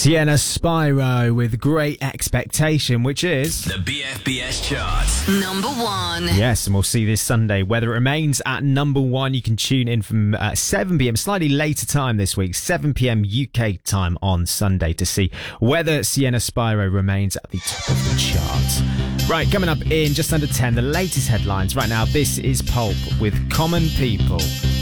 Sienna Spyro with Great Expectation, which is the BFBS chart. Number 1. Yes, and we'll see this Sunday whether it remains at number 1. You can tune in from 7pm, slightly later time this week, 7pm UK time on Sunday to see whether Sienna Spyro remains at the top of the chart. Right, coming up in just under 10, the latest headlines. Right now, this is Pulp with Common People.